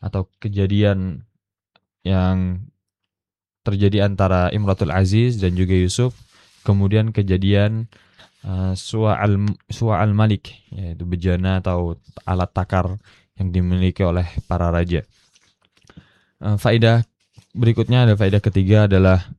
atau kejadian yang terjadi antara Imratul Aziz dan juga Yusuf, kemudian kejadian Suwa al-Malik, yaitu bejana atau alat takar yang dimiliki oleh para raja. Faedah berikutnya, ada faedah ketiga adalah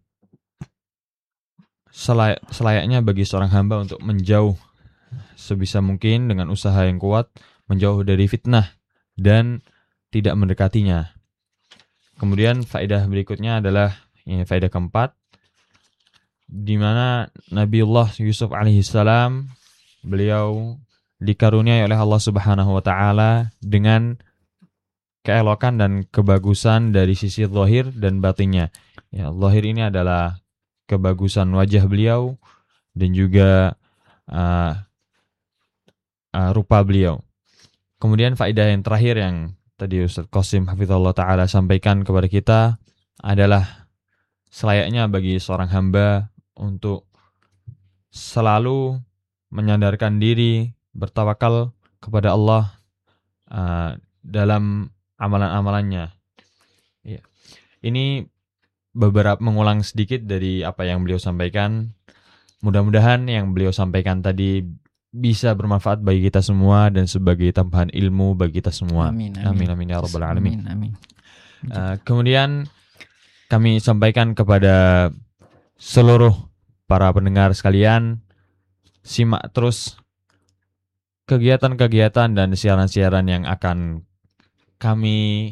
selayaknya bagi seorang hamba untuk menjauh sebisa mungkin dengan usaha yang kuat, menjauh dari fitnah dan tidak mendekatinya. Kemudian faedah berikutnya adalah faedah keempat, di mana Nabiullah Yusuf alaihissalam, beliau dikaruniai oleh Allah Subhanahu wa taala dengan keelokan dan kebagusan dari sisi zahir dan batinnya. Ya, zahir ini adalah kebagusan wajah beliau dan juga rupa beliau. Kemudian faedah yang terakhir yang tadi Ustaz Qasim hafizallahu taala sampaikan kepada kita adalah selayaknya bagi seorang hamba untuk selalu menyadarkan diri, bertawakal kepada Allah dalam amalan-amalannya. Ya. Ini beberapa mengulang sedikit dari apa yang beliau sampaikan. Mudah-mudahan yang beliau sampaikan tadi bisa bermanfaat bagi kita semua dan sebagai tambahan ilmu bagi kita semua. Amin, amin, amin ya rabbal alamin. Amin. Kemudian kami sampaikan kepada seluruh para pendengar sekalian, simak terus kegiatan-kegiatan dan siaran-siaran yang akan kami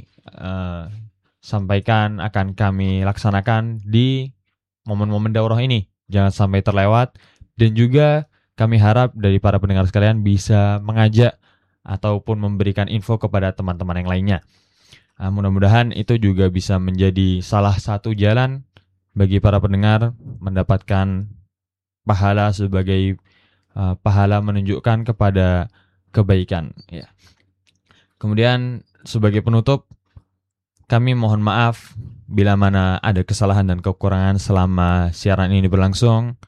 sampaikan, akan kami laksanakan di momen-momen daurah ini. Jangan sampai terlewat, dan juga kami harap dari para pendengar sekalian bisa mengajak ataupun memberikan info kepada teman-teman yang lainnya. Mudah-mudahan itu juga bisa menjadi salah satu jalan bagi para pendengar mendapatkan pahala sebagai pahala menunjukkan kepada kebaikan. Ya. Kemudian sebagai penutup, kami mohon maaf bila mana ada kesalahan dan kekurangan selama siaran ini berlangsung.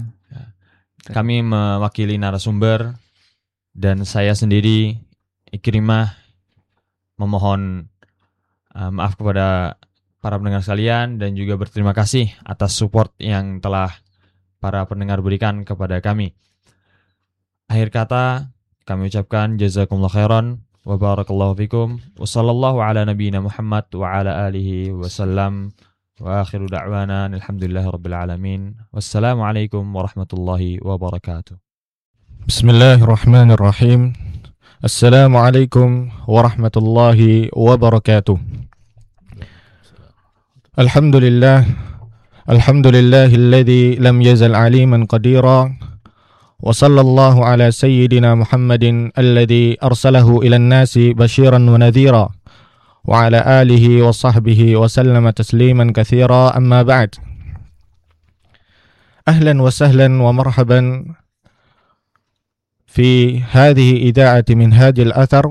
Kami mewakili narasumber dan saya sendiri, Ikrimah, memohon maaf kepada para pendengar sekalian dan juga berterima kasih atas support yang telah para pendengar berikan kepada kami. Akhir kata, kami ucapkan jazakumullah khairan wa barakallahu fikum wa sallallahu ala nabiyyina Muhammad wa ala alihi wa sallam wa akhiru da'wana alhamdulillahi rabbil alamin. Wassalamualaikum warahmatullahi wabarakatuh. Bismillahirrahmanirrahim. Assalamualaikum warahmatullahi wabarakatuh. Alhamdulillahilladzi lam yazal aliman qadira. Wa sallallahu ala sayyidina Muhammadin alladzi arsalahu ilan nasi basyiran wa nadhira. Wa ala alihi wa sahbihi wa sallama tasliman katsira, amma ba'd. Ahlan wa sahlan wa marhaban fi hadhihi ida'ati min hadhil athar.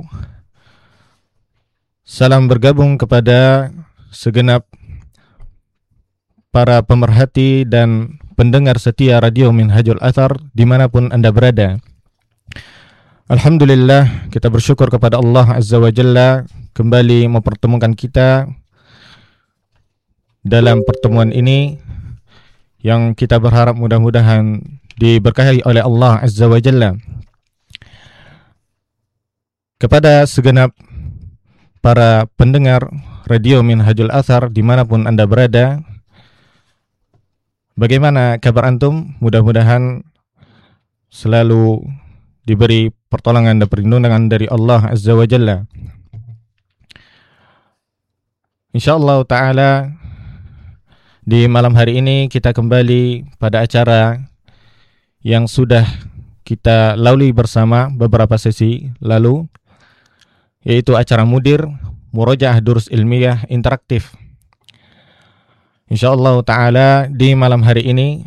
Salam bergabung kepada segenap para pemerhati dan pendengar setia Radio Minhajul Athar dimanapun Anda berada. Alhamdulillah, kita bersyukur kepada Allah Azza wa Jalla kembali mempertemukan kita dalam pertemuan ini yang kita berharap mudah-mudahan diberkahi oleh Allah Azza wa Jalla. Kepada segenap para pendengar Radio Minhajul Athar dimanapun Anda berada, bagaimana kabar antum? Mudah-mudahan selalu diberi pertolongan dan perlindungan dari Allah Azza wa Jalla. InsyaAllah ta'ala di malam hari ini kita kembali pada acara yang sudah kita lalui bersama beberapa sesi lalu, yaitu acara Mudir Murojaah Durus Ilmiah Interaktif. InsyaAllah ta'ala di malam hari ini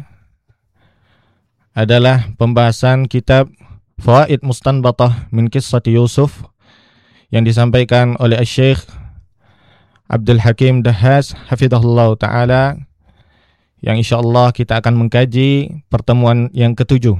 adalah pembahasan kitab Fawaid Mustanbatah min Qissati Yusuf yang disampaikan oleh Syekh Abdul Hakim Dahhas hafizahullah ta'ala, yang insyaallah kita akan mengkaji pertemuan yang ke-7.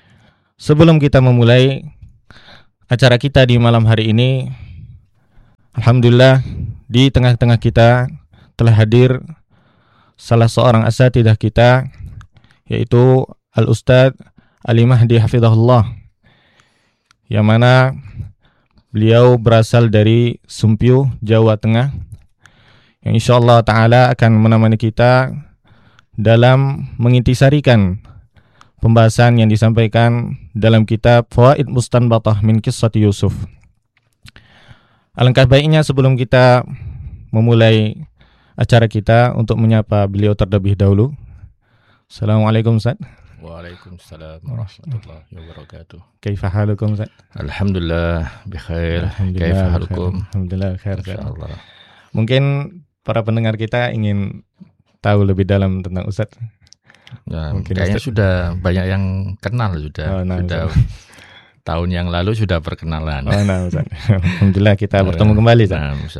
Sebelum kita memulai acara kita di malam hari ini, Alhamdulillah di tengah-tengah kita telah hadir salah seorang asatidzah kita, yaitu Al-Ustadz Ali Mahdi Hafizahullah, yang mana beliau berasal dari Sumpiuh, Jawa Tengah, yang insyaallah ta'ala akan menemani kita dalam mengintisarikan pembahasan yang disampaikan dalam kitab Fawaid Mustanbatah min Qissati Yusuf. Alangkah baiknya sebelum kita memulai acara kita untuk menyapa beliau terlebih dahulu. Assalamualaikum Ustaz. Waalaikumsalam warahmatullahi wabarakatuh. Kaifa halukum Ustaz? Alhamdulillah bikhair. Kaifa halukum? Alhamdulillah khair. Insyaallah. Mungkin para pendengar kita ingin tahu lebih dalam tentang Ustaz. Nah, Mungkin kayaknya Ustaz sudah banyak yang kenal sudah. Ustaz. Tahun yang lalu sudah perkenalan. Ustaz. Alhamdulillah kita bertemu kembali Ustaz.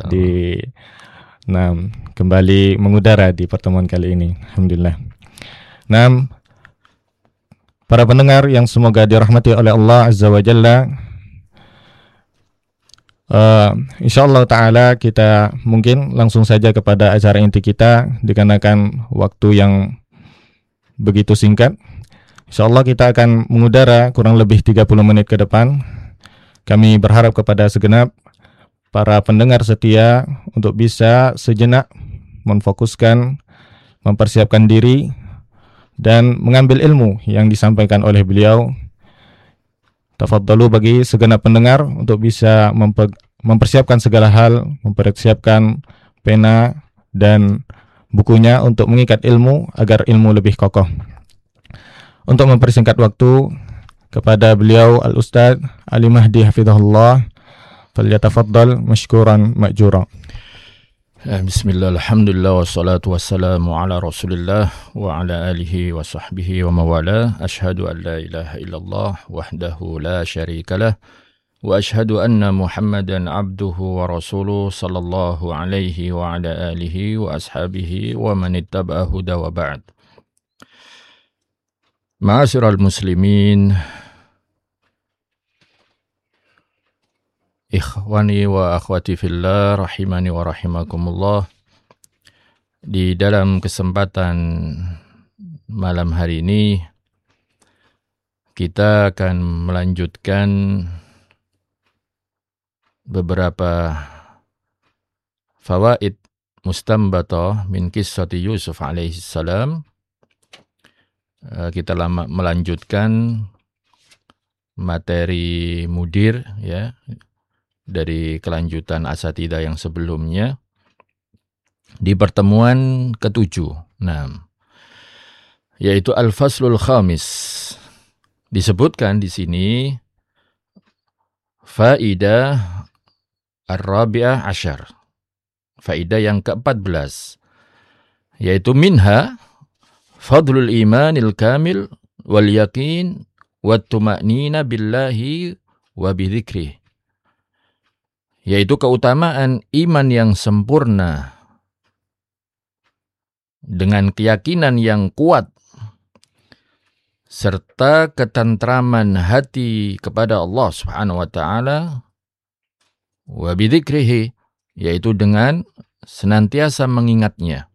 Kembali mengudara di pertemuan kali ini. Alhamdulillah. Para pendengar yang semoga dirahmati oleh Allah Azza wa Jalla, insyaallah ta'ala kita mungkin langsung saja kepada acara inti kita, dikarenakan waktu yang begitu singkat. Insyaallah kita akan mengudara kurang lebih 30 menit ke depan. Kami berharap kepada segenap para pendengar setia untuk bisa sejenak memfokuskan, mempersiapkan diri dan mengambil ilmu yang disampaikan oleh beliau. Tafadhalu bagi segenap pendengar untuk bisa mempersiapkan segala hal, mempersiapkan pena dan bukunya untuk mengikat ilmu agar ilmu lebih kokoh. Untuk mempersingkat waktu, kepada beliau Al-Ustadz Ali Mahdi Hafizahullah, falyatafaddal mashkuran ma'jura. Bismillah, alhamdulillah, wassalatu wassalamu ala rasulillah wa ala alihi wa sahbihi wa mawala. Ashhadu an la ilaha illallah wahdahu la syarika lah, wa ashhadu anna Muhammadan abduhu wa rasuluh sallallahu alaihi wa ala alihi wa ashabihi wa man ittaba'a huda wa ba'd. Ma'asyiral muslimin, ikhwani wa akhwati fillah, rahimani wa rahimakumullah. Di dalam kesempatan malam hari ini kita akan melanjutkan beberapa fawaid mustanbatah min qissati Yusuf alaihi salam. Kita melanjutkan materi mudir ya dari kelanjutan asatidzah yang sebelumnya di pertemuan ke-7. Yaitu al-faslul khamis. Disebutkan di sini faidah ar-rabi'ah asyar. Faidah yang ke-14, yaitu minha fadlul imanil kamil wal yakin wat tuma'nina billahi wa bidzikrih. Yaitu keutamaan iman yang sempurna dengan keyakinan yang kuat serta ketentraman hati kepada Allah Subhanahu wa taala, wa bidzikrihi, yaitu dengan senantiasa mengingatnya.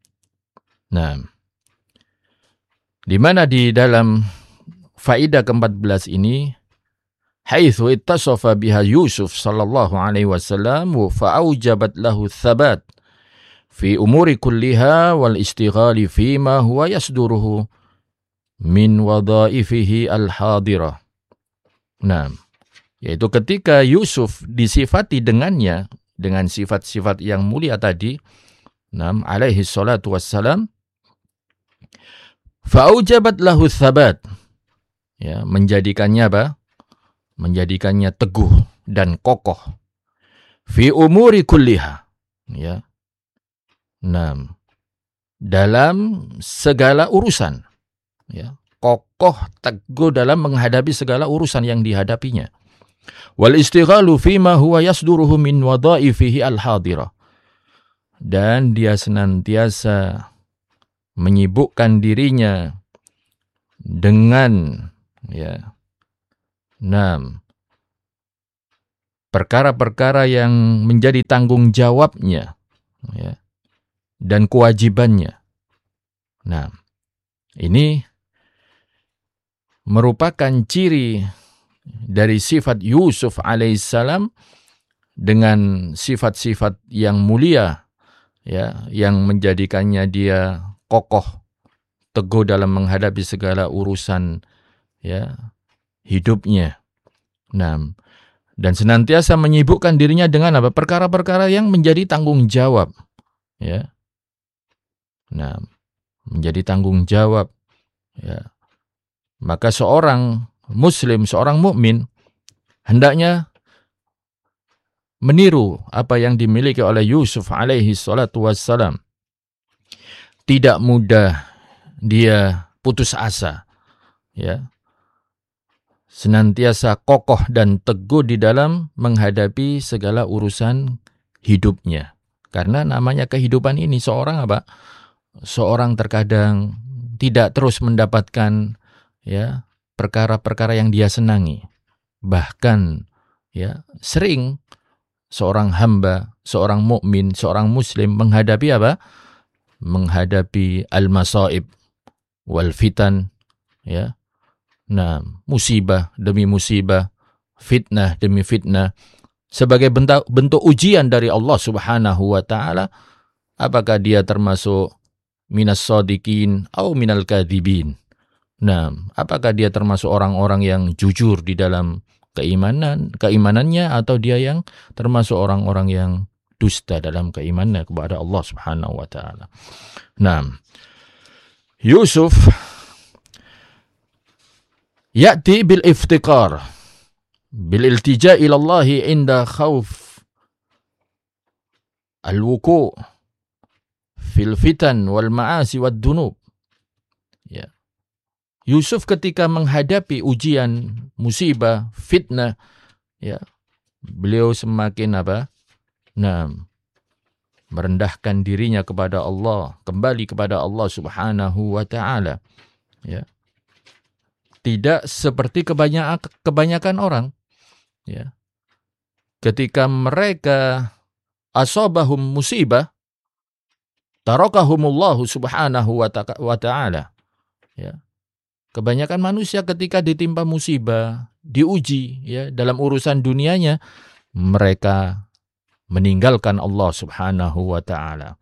Di mana di dalam faidah ke-14 ini, haitsu ittasafa biha Yusuf sallallahu alaihi wasallam fa aujabat lahu tsabat fi umuri kulliha wal istighali fima huwa yasduruhu min wadhaifihi al-hadirah. Yaitu ketika Yusuf disifati dengannya dengan sifat-sifat yang mulia tadi, alaihi salatu wassalam, fa'aujabat lahu tsabat, ya, menjadikannya apa? Menjadikannya teguh dan kokoh. Fi umuri kulliha, ya. Dalam segala urusan, ya. Kokoh, teguh dalam menghadapi segala urusan yang dihadapinya. Wal istighalu fima huwa yasduruhu min wadhaifihi al-hadirah. Dan dia senantiasa menyibukkan dirinya dengan perkara-perkara yang menjadi tanggung jawabnya, ya, dan kewajibannya. Nah, ini merupakan ciri dari sifat Yusuf alaihissalam dengan sifat-sifat yang mulia, ya, yang menjadikannya dia kokoh, teguh dalam menghadapi segala urusan, ya, hidupnya. Nah, dan senantiasa menyibukkan dirinya dengan apa? Perkara-perkara yang menjadi tanggung jawab, ya. Nah, menjadi tanggung jawab, ya. Maka seorang muslim, seorang mukmin hendaknya meniru apa yang dimiliki oleh Yusuf alaihi salatu wassalam. Tidak mudah dia putus asa, ya. Senantiasa kokoh dan teguh di dalam menghadapi segala urusan hidupnya. Karena namanya kehidupan ini seorang apa? Seorang terkadang tidak terus mendapatkan, ya, perkara-perkara yang dia senangi. Bahkan, ya, sering seorang hamba, seorang mukmin, seorang muslim menghadapi apa? Menghadapi al-masaib wal fitan, ya. Nah, musibah demi musibah, fitnah demi fitnah, sebagai bentuk ujian dari Allah Subhanahu wa taala, apakah dia termasuk minas shadiqin atau minal kadzibin. Nah, apakah dia termasuk orang-orang yang jujur di dalam keimanannya, atau dia yang termasuk orang-orang yang dusta dalam keimanannya kepada Allah Subhanahu wa taala. Nah, Yusuf ya'ti bil iftiqar bil iltija ila Allah inda khauf al wuku' fil fitan wal ma'asi wad dunub. Ya. Yusuf ketika menghadapi ujian, musibah, fitnah, ya, beliau semakin apa? Nah, merendahkan dirinya kepada Allah, kembali kepada Allah Subhanahu wa taala, ya. Tidak seperti kebanyakan orang, ya. Ketika mereka asabahum musibah, tarakahumullahu Subhanahu wa taala, ya. Kebanyakan manusia ketika ditimpa musibah, diuji, ya, dalam urusan dunianya, mereka meninggalkan Allah Subhanahu wa taala.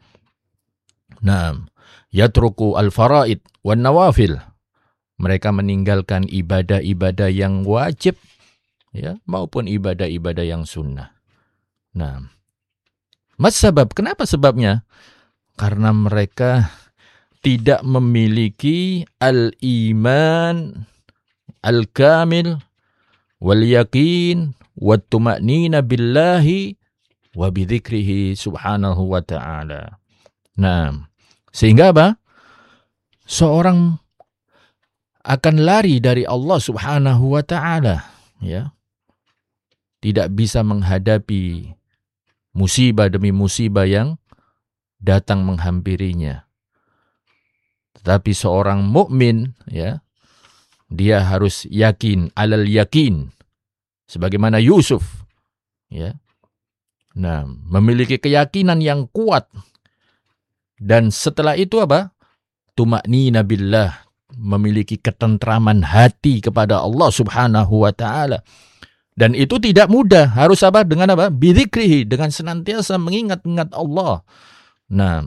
Nah, yatruku al-faraid wan nawafil. Mereka meninggalkan ibadah-ibadah yang wajib, ya, maupun ibadah-ibadah yang sunnah. Nah, sebab? Kenapa sebabnya? Karena mereka tidak memiliki al-iman al-kamil wal yakin wat tuma'nina billahi wa bidzikrihi subhanahu wa ta'ala. Nah, sehingga apa? Seorang akan lari dari Allah Subhanahu wa ta'ala, ya. Tidak bisa menghadapi musibah demi musibah yang datang menghampirinya. Tetapi seorang mukmin, ya, dia harus yakin, alal yakin, sebagaimana Yusuf, ya. Nah, memiliki keyakinan yang kuat. Dan setelah itu apa? Tuma'nina billah, memiliki ketentraman hati kepada Allah Subhanahu wa taala. Dan itu tidak mudah, harus apa? Dengan apa? Bidzikrihi, dengan senantiasa mengingat-ingat Allah. Nah,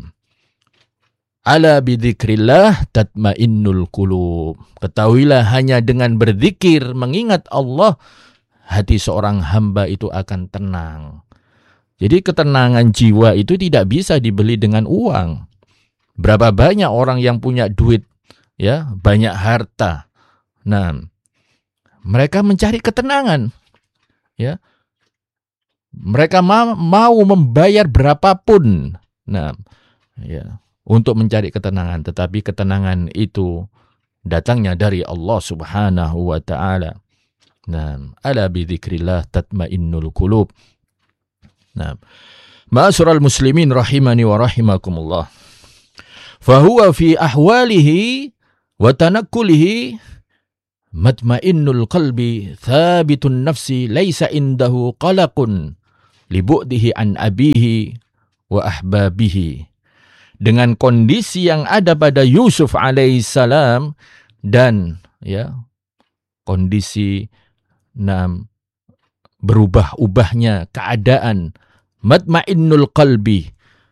ala bidzikrillah tatmainnul qulub. Ketahuilah hanya dengan berzikir, mengingat Allah, hati seorang hamba itu akan tenang. Jadi ketenangan jiwa itu tidak bisa dibeli dengan uang. Berapa banyak orang yang punya duit, ya, banyak harta. Nah, mereka mencari ketenangan, ya. Mereka mau membayar berapapun, nah, ya, untuk mencari ketenangan. Tetapi ketenangan itu datangnya dari Allah Subhanahu wa ta'ala. Nah, ala bidzikrillah tatmainnul qulub. Nah, ma'asyiral muslimin rahimani wa rahimakumullah. Fahuwa fi ahwalihi wa tanakkulihi matmainnul qalbi thabitun nafsi laisa indahu qalaqun libu'dihi an abihi wa ahbabihi. Dengan kondisi yang ada pada Yusuf alaihissalam dan kondisi berubah-ubahnya keadaan, matmainnul qalbi,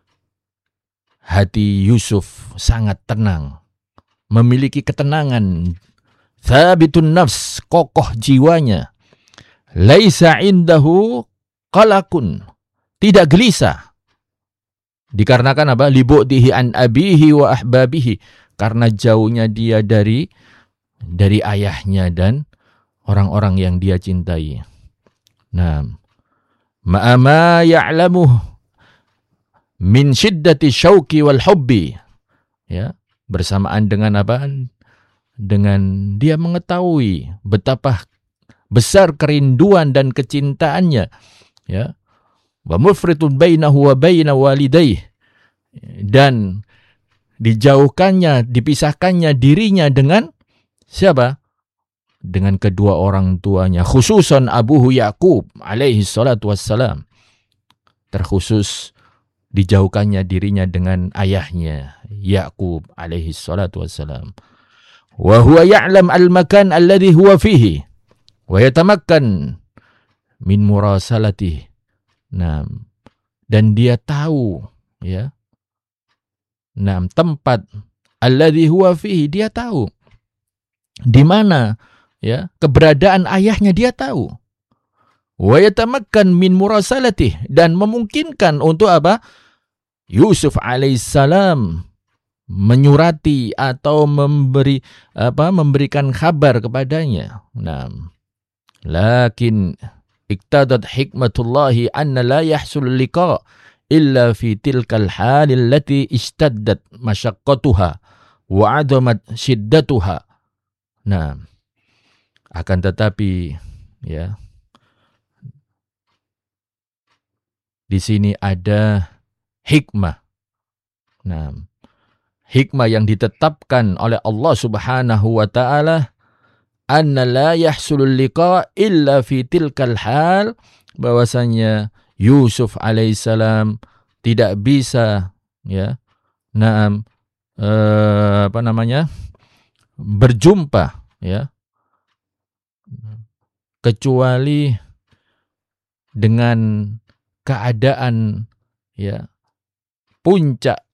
hati Yusuf sangat tenang, memiliki ketenangan, thabitun nafs, kokoh jiwanya, laisa indahu qalaqun, tidak gelisah. Dikarenakan apa? Libu'dihi an abihi wa ahbabihi, karena jauhnya dia dari ayahnya dan orang-orang yang dia cintai. Nah, ma'ama ya'lamuh min syiddati syauqi wal hubbi. Ya, bersamaan dengan apa? Dengan dia mengetahui betapa besar kerinduan dan kecintaannya, ya. Wa mufritun bainahu wa baina walidayh, dan dijauhkannya, dipisahkannya dirinya dengan siapa? Dengan kedua orang tuanya, khususan abuhu Yaqub alaihi salatu wassalam. Terkhusus dijauhkannya dirinya dengan ayahnya Yaqub alaihi salatu wassalam. Wa huwa ya'lam al-makan alladhi huwa fihi wa yatamakkan min murasalatihi. Nah, dan dia tahu, ya. Nah, tempat alladhi huwa fihi, dia tahu di mana, ya, keberadaan ayahnya dia tahu. Wa yatamakkan min murasalatih, dan memungkinkan untuk apa? Yusuf alaihissalam menyurati atau memberikan kabar kepadanya. Nah, lakin iktadat hikmatullahi anna la yahsul liqa illa fi tilkal halil lati istaddat masyaqqatuha wa adamat syiddatuha. Nah, akan tetapi, ya, di sini ada hikmah. Nah, hikmah yang ditetapkan oleh Allah Subhanahu wa taala, anna la yahsulul liqa illa fi tilkal hal, bahwasanya Yusuf alaihissalam tidak bisa, ya, berjumpa, ya, kecuali dengan keadaan, ya, puncak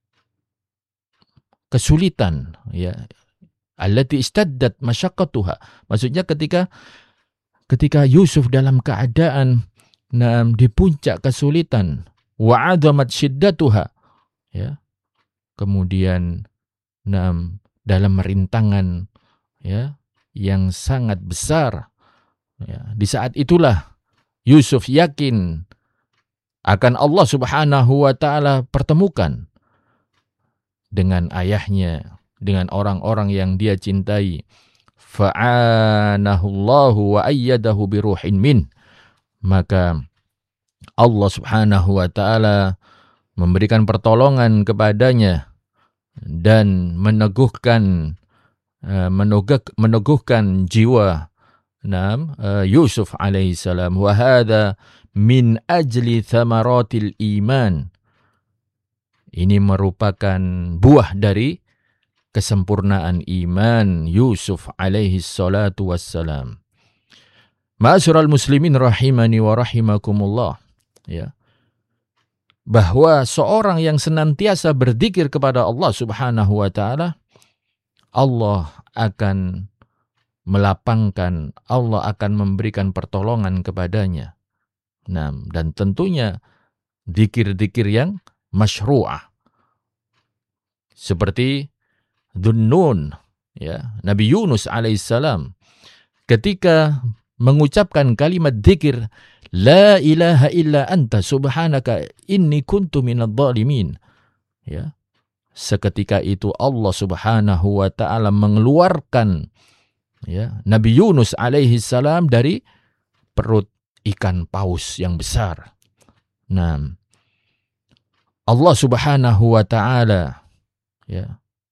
kesulitan, ya, allati istaddat masyaqqatuha. Maksudnya ketika Yusuf dalam keadaan di puncak kesulitan, wa adamat syiddatuha, ya, kemudian dalam rintangan, ya, yang sangat besar, ya, di saat itulah Yusuf yakin akan Allah Subhanahu wa taala pertemukan dengan ayahnya, dengan orang-orang yang dia cintai. Fa'anahu Allahu wa ayyadahu bi ruhin min. Maka Allah Subhanahu wa taala memberikan pertolongan kepadanya dan meneguhkan jiwa Yusuf alaihissalam. Wa hadza min ajli thamaratil iman. Ini merupakan buah dari kesempurnaan iman Yusuf alaihi salatu wassalam. Ma'asyiral muslimin rahimani wa rahimakumullah, ya, bahwa seorang yang senantiasa berzikir kepada Allah Subhanahu wa taala, Allah akan melapangkan, Allah akan memberikan pertolongan kepadanya. Nah, dan tentunya zikir-zikir yang masyru'ah, seperti Dhunnun, ya, Nabi Yunus alaihissalam ketika mengucapkan kalimat zikir la ilaha illa anta subhanaka inni kuntu minadh dhalimin, ya, seketika itu Allah Subhanahu wa taala mengeluarkan, ya, Nabi Yunus alaihissalam dari perut ikan paus yang besar. Nah, Allah Subhanahu wa taala, ya,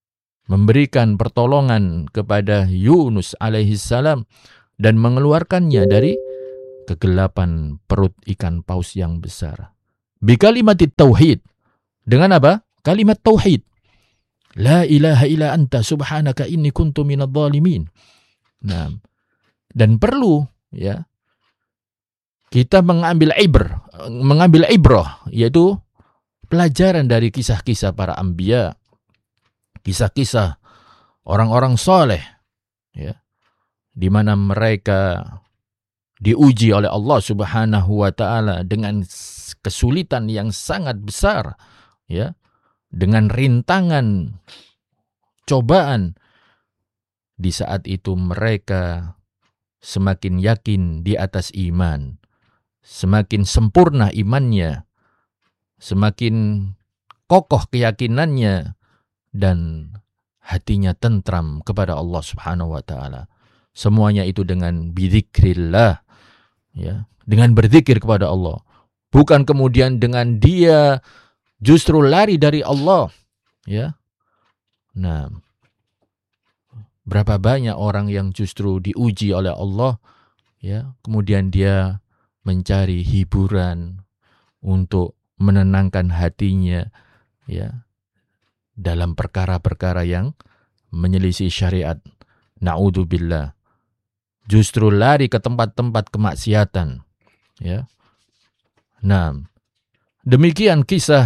memberikan pertolongan kepada Yunus alaihissalam dan mengeluarkannya dari kegelapan perut ikan paus yang besar. Bikalimatit tauhid. Dengan apa? Kalimat tauhid. La ilaha illa anta subhanaka inni kuntu minadh dhalimin. Nah, dan perlu ya kita mengambil ibrah, yaitu pelajaran dari kisah-kisah para anbiya, kisah-kisah orang-orang soleh, ya, di mana mereka diuji oleh Allah Subhanahu wa taala dengan kesulitan yang sangat besar, ya, dengan rintangan, cobaan. Di saat itu mereka semakin yakin di atas iman, semakin sempurna imannya, semakin kokoh keyakinannya, dan hatinya tentram kepada Allah Subhanahu wa taala. Semuanya itu dengan bidzikrillah, ya, dengan berzikir kepada Allah. Bukan kemudian dengan dia justru lari dari Allah, ya. Nah, berapa banyak orang yang justru diuji oleh Allah, ya, kemudian dia mencari hiburan untuk menenangkan hatinya, ya, dalam perkara-perkara yang menyelisih syariat. Na'udzubillah. Justru lari ke tempat-tempat kemaksiatan, ya. Nah, demikian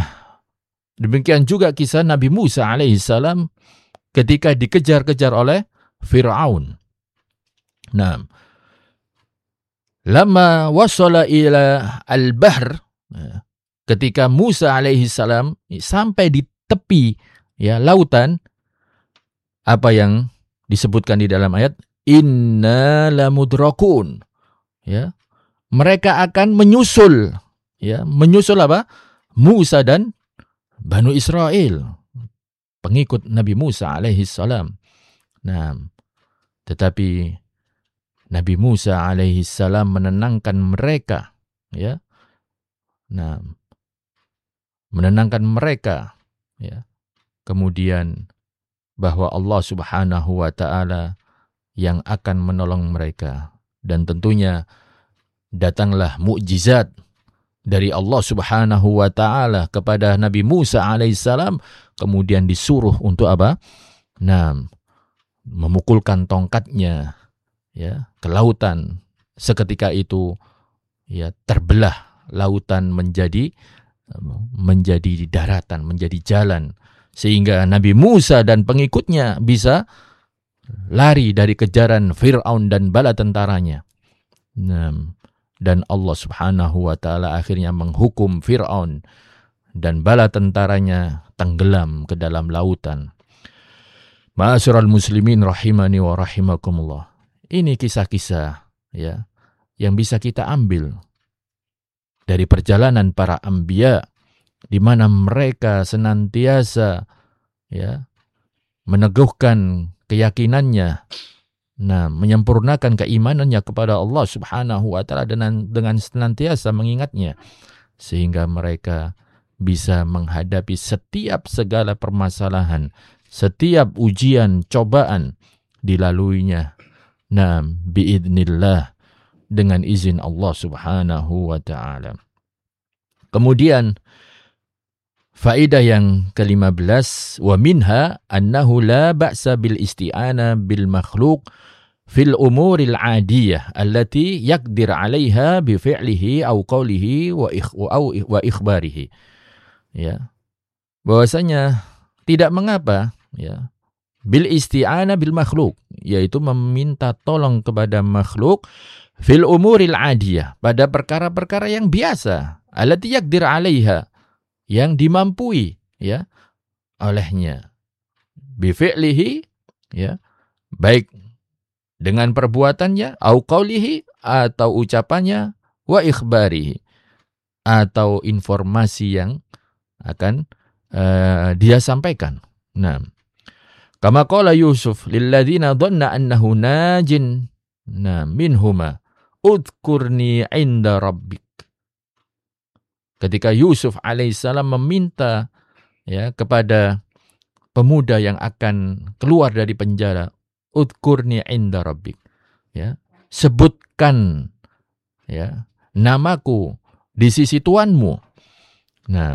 juga kisah Nabi Musa alaihissalam ketika dikejar-kejar oleh Fir'aun. Nah, lama wasala ila al-bahr, ketika Musa alaihissalam sampai di tepi, ya, lautan, apa yang disebutkan di dalam ayat, inna lamudrakun, ya, mereka akan menyusul, ya, menyusul apa? Musa dan Banu Israel, pengikut Nabi Musa alaihissalam. Nah, tetapi Nabi Musa alaihissalam menenangkan mereka, ya. Nah, menenangkan mereka, ya. Kemudian bahwa Allah Subhanahu wa taala yang akan menolong mereka, dan tentunya datanglah mukjizat dari Allah Subhanahu wa taala kepada Nabi Musa alaihissalam, kemudian disuruh untuk apa? Nah, memukulkan tongkatnya, ya, ke lautan. Seketika itu, ya, terbelah lautan menjadi daratan, menjadi jalan, sehingga Nabi Musa dan pengikutnya bisa lari dari kejaran Fir'aun dan bala tentaranya. Nah, dan Allah Subhanahu wa taala akhirnya menghukum Fir'aun dan bala tentaranya tenggelam ke dalam lautan. Ma'asyiral muslimin rahimani wa rahimakumullah. Ini kisah-kisah, ya, yang bisa kita ambil dari perjalanan para anbiya, di mana mereka senantiasa, ya, meneguhkan keyakinannya, nah, menyempurnakan keimanannya kepada Allah Subhanahu wa taala dengan senantiasa mengingatnya, sehingga mereka bisa menghadapi setiap segala permasalahan, setiap ujian, cobaan dilaluinya. Nah, biidznillah, dengan izin Allah Subhanahu wa ta'ala. Kemudian faedah yang ke-15, wa minha annahu la ba'sa bil isti'ana bil makhluq fil umuril adiyah allati yaqdir 'alaiha bi fi'lihi aw qawlihi wa ikhbarihi. Ya. Bahwasanya tidak mengapa, ya, bil isti'ana bil makhluk, yaitu meminta tolong kepada makhluk, fil umuril adiyah, pada perkara-perkara yang biasa, allati yaqdir 'alaiha, yang dimampui, ya, olehnya, bi fi'lihi, ya, baik dengan perbuatannya, au qaulihi, atau ucapannya, wa ikhbarihi, atau informasi yang akan dia sampaikan. Nah, kama qala Yusuf lilladzina dhanna annahu najin, nah, minhuma udhkurni 'inda rabbik. Ketika Yusuf alaihissalam meminta, ya, kepada pemuda yang akan keluar dari penjara, udkurni inda rabbik, ya, sebutkan, ya, namaku di sisi Tuhanmu. Nah,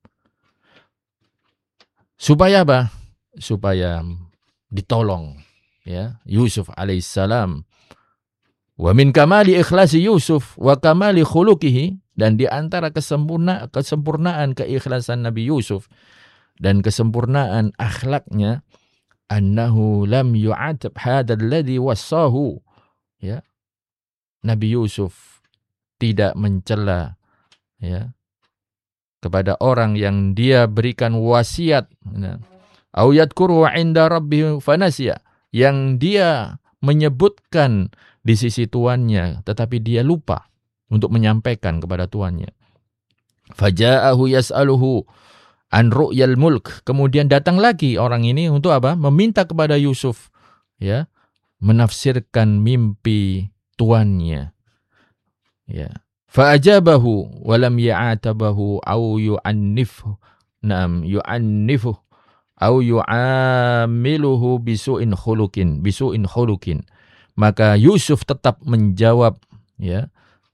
supaya apa? Supaya ditolong, ya, Yusuf alaihissalam. Wa min kamali ikhlasi Yusuf wa kamali khuluqihi, dan di antara kesempurnaan keikhlasan Nabi Yusuf dan kesempurnaan akhlaknya, annahu lam yu'atab hadzal ladzi wassahu, ya, Nabi Yusuf tidak mencela, ya, kepada orang yang dia berikan wasiat, au yadhkuru 'inda rabbih fanasiya, yang dia menyebutkan di sisi tuannya tetapi dia lupa untuk menyampaikan kepada tuannya. Faja'ahu yas'aluhu an ru'yal mulk, kemudian datang lagi orang ini untuk apa? Meminta kepada Yusuf, ya, menafsirkan mimpi tuannya, ya. Fa'ajabahu wa lam ya'atabahu au yu'annifhu, yu'annifu au yu'amiluhu bisu'in khuluqin. Maka Yusuf tetap menjawab, ya,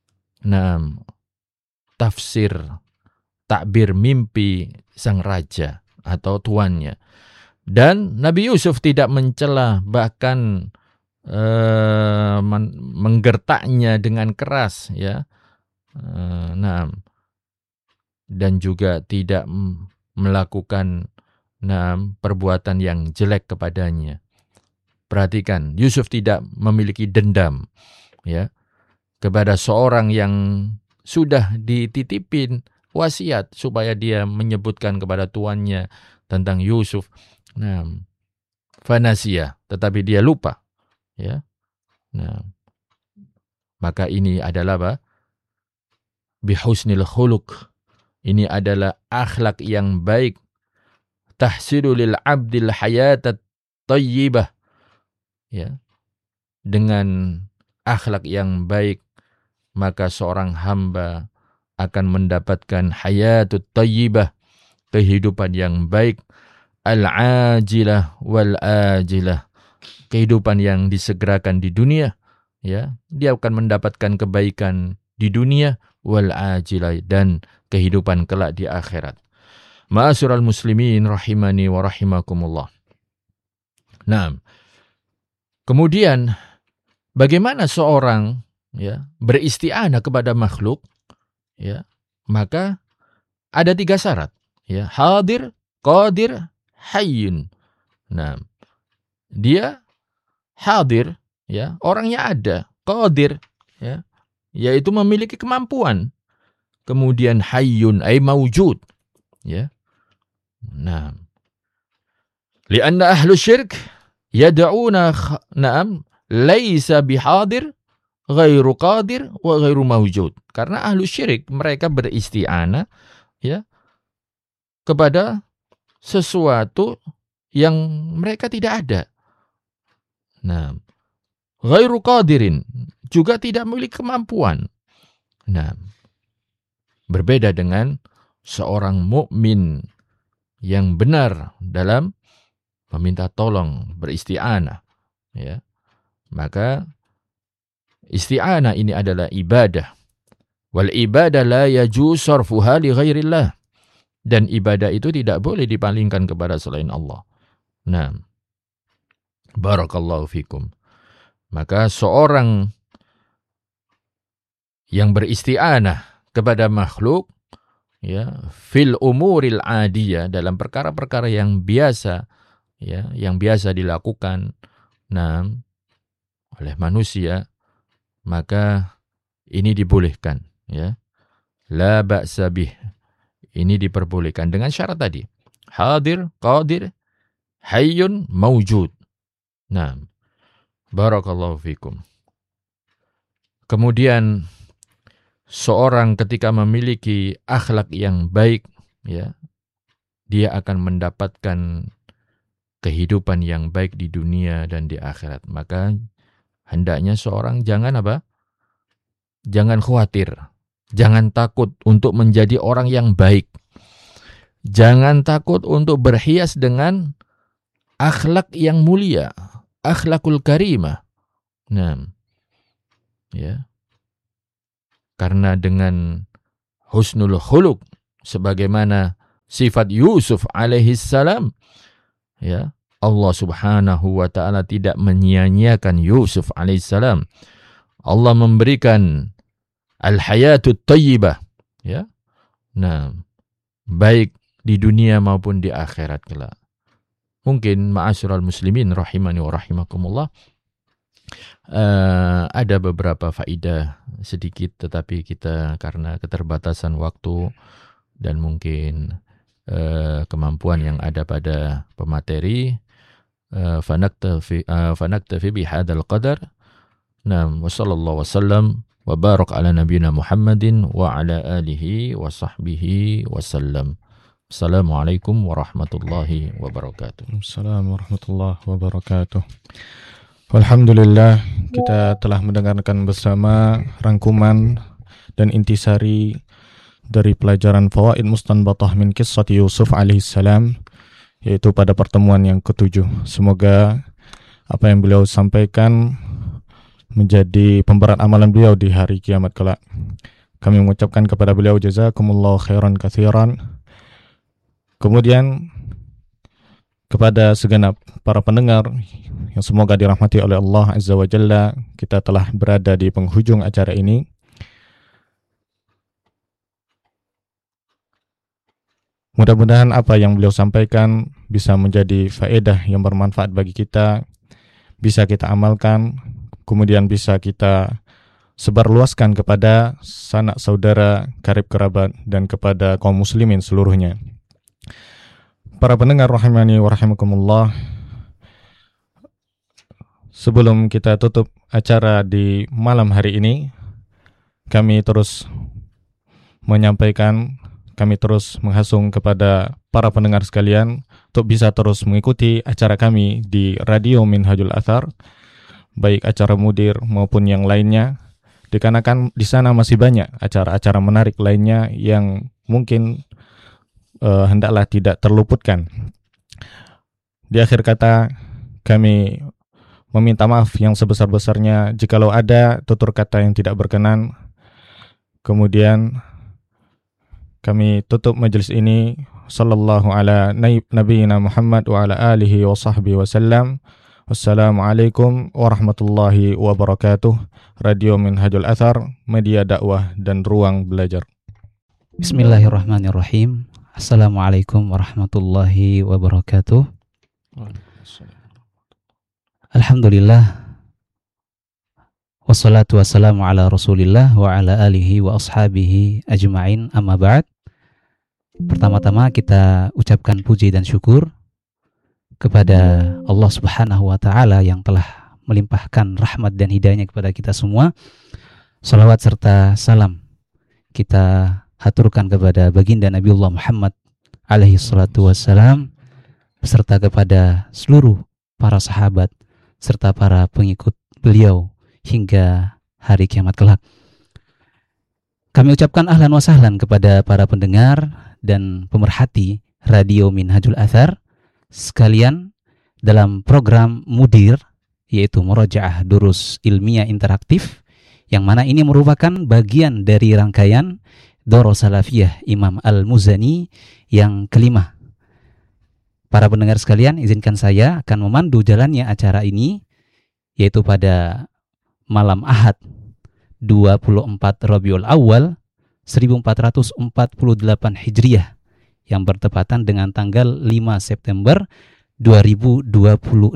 takbir mimpi sang raja atau tuannya. Dan Nabi Yusuf tidak mencela, bahkan menggertaknya dengan keras, ya. Dan juga tidak melakukan perbuatan yang jelek kepadanya. Perhatikan, Yusuf tidak memiliki dendam, ya, kepada seorang yang sudah dititipin wasiat supaya dia menyebutkan kepada tuannya tentang Yusuf. Fanasiya, tetapi dia lupa, ya. Maka ini adalah apa? Bihusnil khuluq. Ini adalah akhlak yang baik. Tahsilu lil abdil hayatat tayyibah, ya. Dengan akhlak yang baik, maka seorang hamba akan mendapatkan hayatut tayyibah, kehidupan yang baik, al-ajilah wal-ajilah, kehidupan yang disegerakan di dunia, ya. Dia akan mendapatkan kebaikan di dunia, wal-ajilah, dan kehidupan kelak di akhirat. Ma'asyiral muslimin rahimani wa rahimakumullah. Nah, kemudian bagaimana seorang, ya, beristi'anah kepada makhluk, ya, maka ada 3 syarat, ya, hadir, qadir, hayyun. Nah, dia hadir, ya, orangnya ada, qadir, ya, yaitu memiliki kemampuan. Kemudian hayyun ay mawjud, ya. Nah, lianna ahlu syirk yad'una laisa bihadir ghairu qadir wa ghairu mawjud. Karena ahlu syirik mereka beristi'anah, ya, kepada sesuatu yang mereka tidak ada. Nah, ghairu qadirin, juga tidak memiliki kemampuan. Nah, berbeda dengan seorang mukmin yang benar dalam meminta tolong, beristi'anah, ya. Maka isti'anah ini adalah ibadah. Wal ibadah la yajuz sarfuha li ghairillah. Dan ibadah itu tidak boleh dipalingkan kepada selain Allah. Nah, barakallahu fikum. Maka seorang yang beristi'anah kepada makhluk, ya, fil umuril adiyah, dalam perkara-perkara yang biasa, ya, yang biasa dilakukan, nah, oleh manusia, maka ini dibolehkan, ya. La ba'sa bih. Ini diperbolehkan dengan syarat tadi. Hadir, qadir, hayyun, mawjud. Nah, barakallahu fikum. Kemudian seorang ketika memiliki akhlak yang baik, ya, dia akan mendapatkan kehidupan yang baik di dunia dan di akhirat. Maka hendaknya seorang jangan apa? Jangan khawatir, jangan takut untuk menjadi orang yang baik. Jangan takut untuk berhias dengan akhlak yang mulia, akhlakul karimah. Nah, ya. Karena dengan husnul khuluq sebagaimana sifat Yusuf alaihi salam, ya, Allah Subhanahu wa taala tidak menyia-nyiakan Yusuf alaihi salam. Allah memberikan al-hayatut thayyibah, ya. Nah, baik di dunia maupun di akhirat kelak. Mungkin ma'asyiral muslimin rahimani wa rahimakumullah, ada beberapa faedah sedikit, tetapi kita karena keterbatasan waktu dan mungkin kemampuan yang ada pada pemateri, fanaktafi bihadzal qadar. Wa sallallahu wasallam wa barak ala nabiyyina Muhammadin wa ala alihi wa sahbihi wasallam. Assalamualaikum warahmatullahi wabarakatuh. Assalamualaikum warahmatullahi wabarakatuh. Alhamdulillah, kita telah mendengarkan bersama rangkuman dan intisari dari pelajaran Fawaid Mustanbatah min Qissati Yusuf alaihissalam, yaitu pada pertemuan yang ke-7. Semoga apa yang beliau sampaikan menjadi pemberat amalan beliau di hari kiamat kelak. Kami mengucapkan kepada beliau jazakumullahu khairan katsiran. Kemudian kepada segenap para pendengar yang semoga dirahmati oleh Allah Azza wa Jalla, kita telah berada di penghujung acara ini. Mudah-mudahan apa yang beliau sampaikan bisa menjadi faedah yang bermanfaat bagi kita, bisa kita amalkan, kemudian bisa kita sebarluaskan kepada sanak saudara, karib kerabat, dan kepada kaum muslimin seluruhnya. Para pendengar rahimani wa rahimakumullah, sebelum kita tutup acara di malam hari ini, kami terus menghasung kepada para pendengar sekalian untuk bisa terus mengikuti acara kami di Radio Minhajul Athar, baik acara mudir maupun yang lainnya, dikarenakan di sana masih banyak acara-acara menarik lainnya yang mungkin hendaklah tidak terluputkan. Di akhir kata, kami meminta maaf yang sebesar-besarnya jikalau ada tutur kata yang tidak berkenan. Kemudian kami tutup majelis ini. Sallallahu ala nabiyyina Muhammad wa ala alihi wa sahbihi wasallam. Wassalamualaikum warahmatullahi wabarakatuh. Radio Minhajul Athar, media dakwah dan ruang belajar. Bismillahirrahmanirrahim. Assalamualaikum warahmatullahi wabarakatuh. Alhamdulillah, wassalatu wassalamu ala rasulillah wa ala alihi wa ashabihi ajma'in, amma ba'd. Pertama-tama kita ucapkan puji dan syukur kepada Allah Subhanahu wa ta'ala yang telah melimpahkan rahmat dan hidayahnya kepada kita semua. Salawat serta salam kita haturkan kepada baginda Nabiullah Muhammad alaihi salatu wassalam, beserta kepada seluruh para sahabat serta para pengikut beliau hingga hari kiamat kelak. Kami ucapkan ahlan wa sahlan kepada para pendengar dan pemerhati Radio Minhajul Athar sekalian dalam program Mudir, yaitu Murajaah Durus Ilmiah Interaktif, yang mana ini merupakan bagian dari rangkaian Doro Salafiyah Imam Al-Muzani yang kelima. Para pendengar sekalian, izinkan saya akan memandu jalannya acara ini, yaitu pada malam Ahad 24 Rabiul Awal 1448 Hijriah yang bertepatan dengan tanggal 5 September 2026.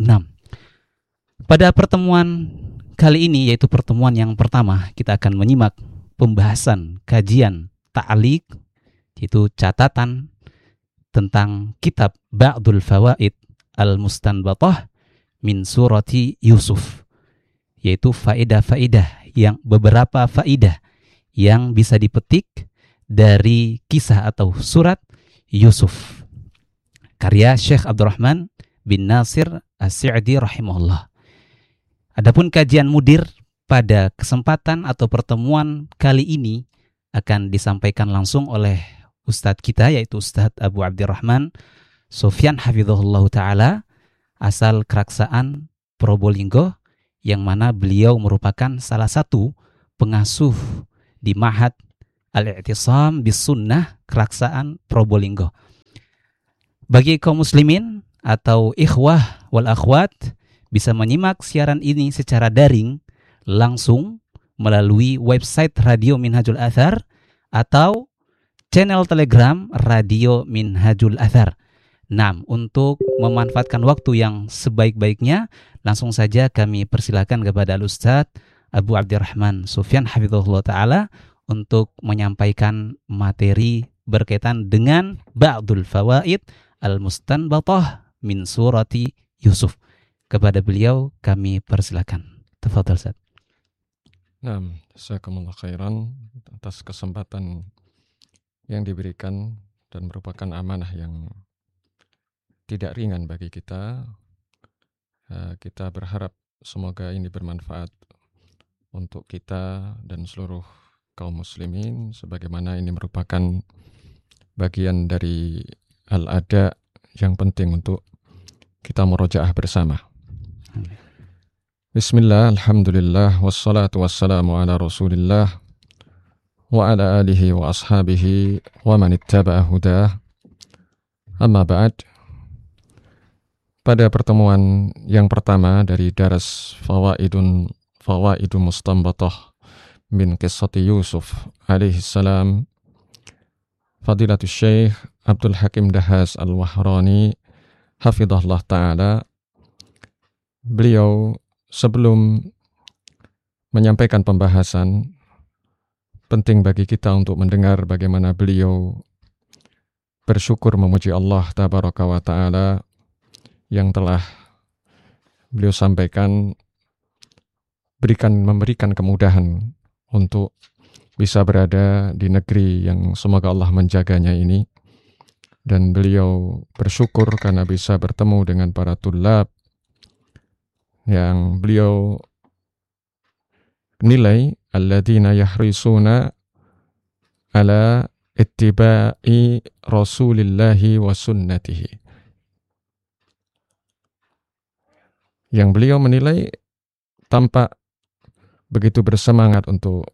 Pada pertemuan kali ini, yaitu pertemuan yang pertama, kita akan menyimak pembahasan kajian ta'liq, yaitu catatan tentang kitab Ba'dul Fawaid Al-Mustanbatah min Surati Yusuf, yaitu faedah-faedah yang beberapa faedah yang bisa dipetik dari kisah atau surat Yusuf, karya Syekh Abdurrahman bin Nasir As-Sa'di rahimahullah. Adapun kajian mudir pada kesempatan atau pertemuan kali ini akan disampaikan langsung oleh Ustadz kita, yaitu Ustadz Abu Abdurrahman Sufyan hafizahullah ta'ala, asal Keraksaan Probolinggo, yang mana beliau merupakan salah satu pengasuh di Ma'had Al-I'tisam bis Sunnah Keraksaan Probolinggo. Bagi kaum muslimin atau ikhwah wal akhwat, bisa menyimak siaran ini secara daring langsung melalui website Radio Minhajul Athar atau channel Telegram Radio Minhajul Athar. Nah, untuk memanfaatkan waktu yang sebaik-baiknya, langsung saja kami persilakan kepada Al-Ustadz Abu Abdurrahman Sufyan hafizahullah ta'ala untuk menyampaikan materi berkaitan dengan Ba'dul Fawaid Al-Mustanbatah min Surati Yusuf. Kepada beliau kami persilakan. Tafadhal Ustaz. Nah, jazakumullah khairan atas kesempatan yang diberikan dan merupakan amanah yang tidak ringan bagi kita. Kita berharap semoga ini bermanfaat untuk kita dan seluruh kaum muslimin, sebagaimana ini merupakan bagian dari al-ada yang penting untuk kita murojaah bersama. Bismillah, alhamdulillah, wassalatu wassalamu ala rasulillah wa ala alihi wa ashabihi wa man ittaba'a hudah. Amma ba'd. Pada pertemuan yang pertama dari daras Fawaidun Mustanbatah min Qissati Yusuf alaihi salam, Fadilatul Syekh Abdul Hakim Dahas Al-Wahrani hafidhahullah ta'ala, beliau sebelum menyampaikan pembahasan, penting bagi kita untuk mendengar bagaimana beliau bersyukur memuji Allah tabaraka wa ta'ala yang telah beliau sampaikan memberikan kemudahan untuk bisa berada di negeri yang semoga Allah menjaganya ini. Dan beliau bersyukur karena bisa bertemu dengan para tulab yang beliau nilai alladzina yahrisuna ala ittiba'i rasulillahi wa sunnatihi, yang beliau menilai tampak begitu bersemangat untuk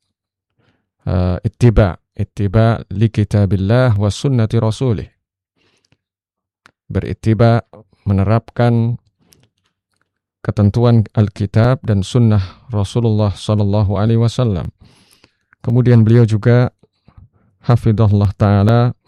ittiba li kitabillah wa sunnati rasulih, berittiba, menerapkan ketentuan Alkitab dan sunnah Rasulullah sallallahu alaihi wasallam. Kemudian beliau juga hafidhahullah ta'ala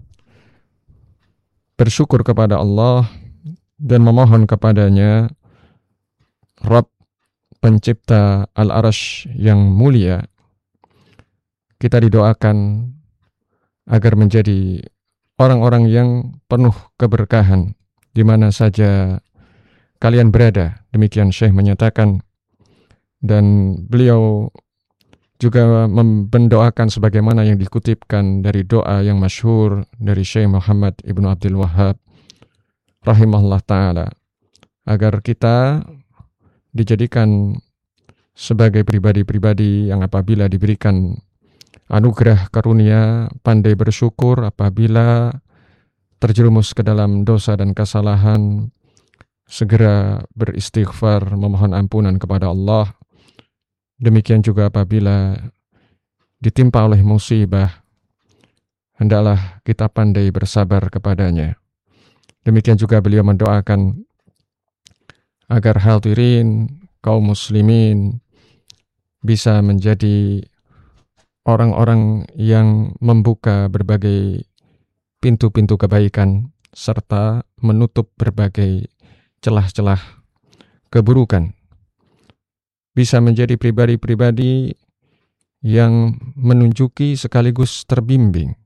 bersyukur kepada Allah dan memohon kepadanya, Rabb pencipta Al-Arasy yang mulia, kita didoakan agar menjadi orang-orang yang penuh keberkahan di mana saja kalian berada. Demikian Syekh menyatakan, dan beliau juga mendoakan sebagaimana yang dikutipkan dari doa yang masyhur dari Syekh Muhammad Ibnu Abdul Wahhab rahimahullah ta'ala, agar kita dijadikan sebagai pribadi-pribadi yang apabila diberikan anugerah karunia pandai bersyukur, apabila terjerumus ke dalam dosa dan kesalahan segera beristighfar, memohon ampunan kepada Allah. Demikian juga apabila ditimpa oleh musibah, hendaklah kita pandai bersabar kepadanya. Demikian juga beliau mendoakan agar hadirin kaum muslimin bisa menjadi orang-orang yang membuka berbagai pintu-pintu kebaikan serta menutup berbagai celah-celah keburukan. Bisa menjadi pribadi-pribadi yang menunjuki sekaligus terbimbing.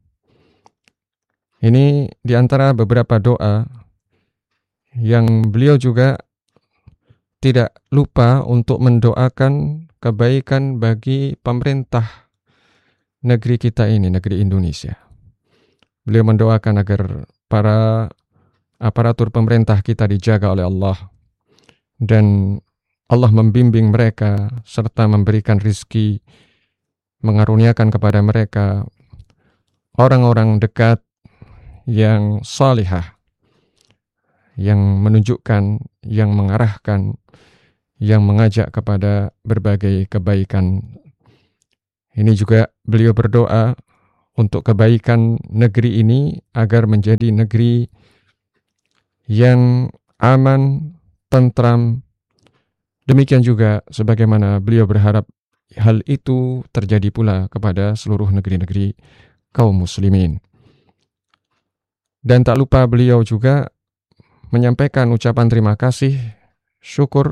Ini di antara beberapa doa yang beliau juga tidak lupa untuk mendoakan kebaikan bagi pemerintah negeri kita ini, negeri Indonesia. Beliau mendoakan agar para aparatur pemerintah kita dijaga oleh Allah dan Allah membimbing mereka serta memberikan rizki, mengaruniakan kepada mereka orang-orang dekat yang salihah, yang menunjukkan, yang mengarahkan, yang mengajak kepada berbagai kebaikan. Ini juga beliau berdoa untuk kebaikan negeri ini agar menjadi negeri yang aman, tentram. Demikian juga sebagaimana beliau berharap hal itu terjadi pula kepada seluruh negeri-negeri kaum muslimin. Dan tak lupa beliau juga menyampaikan ucapan terima kasih, syukur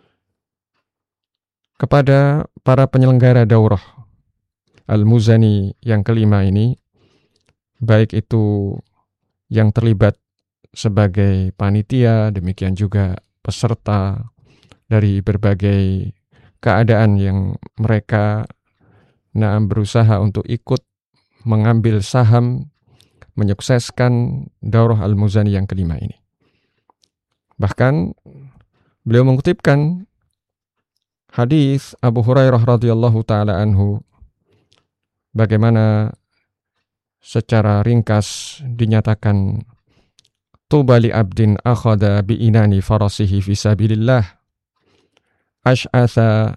kepada para penyelenggara daurah Al-Muzani yang kelima ini, baik itu yang terlibat sebagai panitia, demikian juga peserta dari berbagai keadaan yang mereka berusaha untuk ikut mengambil saham menyukseskan daurah Al-Muzani yang kelima ini. Bahkan beliau mengutipkan hadis Abu Hurairah radhiyallahu taala anhu, bagaimana secara ringkas dinyatakan, tuba li abdin akhadha bi inani farasihi fi sabilillah ash'atha,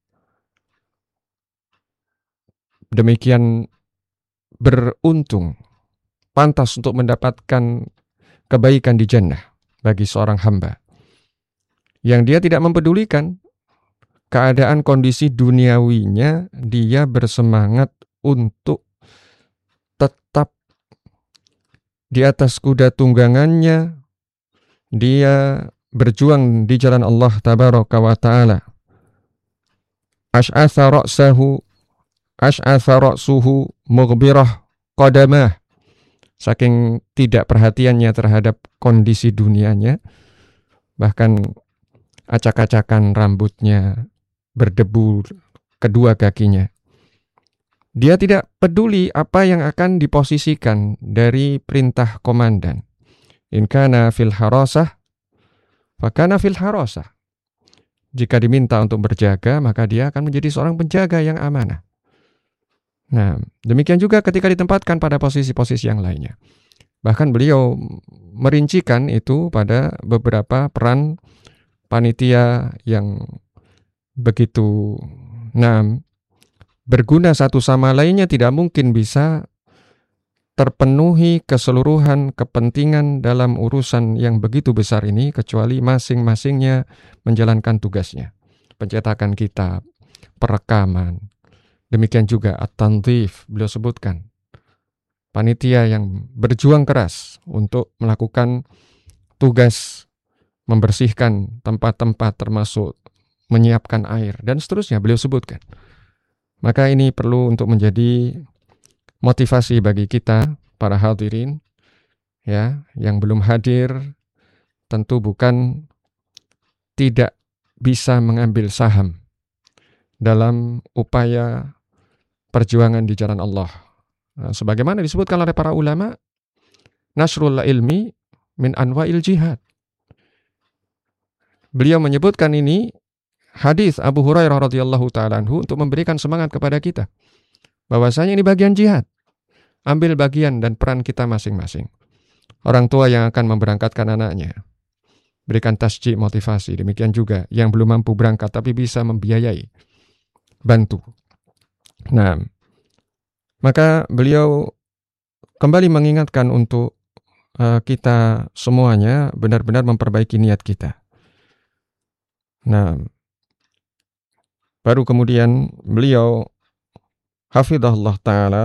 demikian beruntung, pantas untuk mendapatkan kebaikan di jannah bagi seorang hamba yang dia tidak mempedulikan keadaan kondisi duniawinya, dia bersemangat untuk tetap di atas kuda tunggangannya, dia berjuang di jalan Allah tabaraka wa ta'ala. Ash'atha ra'suhu mughbirah qadamah, saking tidak perhatiannya terhadap kondisi dunianya, bahkan acak-acakan rambutnya berdebu kedua kakinya. Dia tidak peduli apa yang akan diposisikan dari perintah komandan. In kana fil harasah, fakana fil harasah. Jika diminta untuk berjaga, maka dia akan menjadi seorang penjaga yang amanah. Nah, demikian juga ketika ditempatkan pada posisi-posisi yang lainnya. Bahkan beliau merincikan itu pada beberapa peran panitia yang begitu berguna satu sama lainnya, tidak mungkin bisa terpenuhi keseluruhan kepentingan dalam urusan yang begitu besar ini kecuali masing-masingnya menjalankan tugasnya. Pencetakan kitab, perekaman, demikian juga at-tandhif, beliau sebutkan. Panitia yang berjuang keras untuk melakukan tugas membersihkan tempat-tempat termasuk menyiapkan air dan seterusnya beliau sebutkan. Maka ini perlu untuk menjadi motivasi bagi kita para hadirin ya, yang belum hadir tentu bukan tidak bisa mengambil saham dalam upaya perjuangan di jalan Allah. Nah, sebagaimana disebutkan oleh para ulama, nasrul ilmi min anwa'il jihad. Beliau menyebutkan ini hadis Abu Hurairah radhiyallahu taala anhu untuk memberikan semangat kepada kita bahwasanya ini bagian jihad. Ambil bagian dan peran kita masing-masing. Orang tua yang akan memberangkatkan anaknya, berikan tasjid, motivasi. Demikian juga yang belum mampu berangkat tapi bisa membiayai, bantu. Nah, maka beliau kembali mengingatkan untuk kita semuanya benar-benar memperbaiki niat kita. Nah, baru kemudian beliau hafidhahullah ta'ala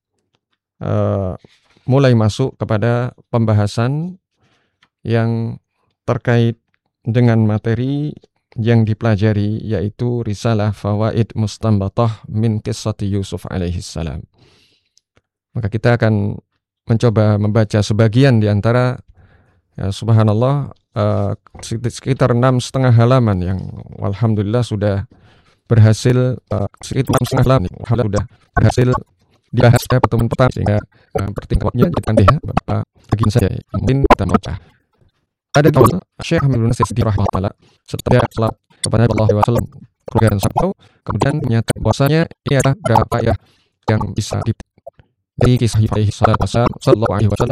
mulai masuk kepada pembahasan yang terkait dengan materi yang dipelajari, yaitu Risalah Fawaid Mustanbatah min Qissati Yusuf alaihi salam. Maka kita akan mencoba membaca sebagian di antara subhanallah sekitar 6,5 halaman yang alhamdulillah sudah berhasil sekitar 6,5 halaman sudah berhasil dibahas pada pertemuan pertama, sehingga pertingkatannya jadi Bapak bagian saya mungkin kita baca. Ada kawan Syekh Hamid bin Nasir rahimahullah setelah salat kepada Allah SAW keluarga dan sahabat, kemudian menyatakan bahwasanya ini adalah berapa ya yang bisa dari kisah Ibrahim sallallahu alaihi wasallam